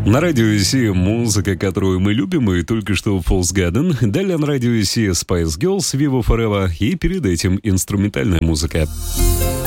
На радио Россия музыка, которую мы любим, и только что False Garden. Далее на радио Россия Spice Girls, Viva Forever, и перед этим инструментальная музыка.